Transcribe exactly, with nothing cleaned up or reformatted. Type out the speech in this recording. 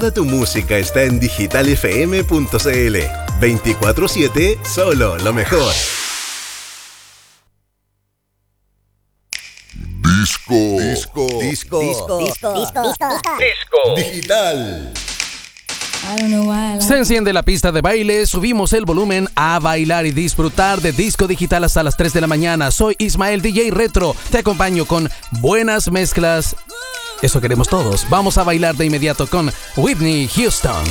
Toda tu música está en digital f m punto c l. veinticuatro siete, solo lo mejor. Disco. Disco. Disco. Disco. Disco. Disco. Disco. Digital. Se enciende la pista de baile, subimos el volumen a bailar y disfrutar de disco digital hasta las tres de la mañana. Soy Ismael D J Retro, te acompaño con buenas mezclas. Eso queremos todos. Vamos a bailar de inmediato con Whitney Houston.